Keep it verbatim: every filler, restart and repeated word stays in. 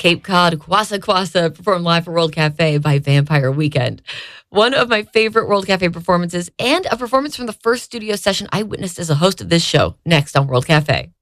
Cape Cod, Kwassa Kwassa performed live for World Cafe by Vampire Weekend. One of my favorite World Cafe performances, and a performance from the first studio session I witnessed as a host of this show, next on World Cafe.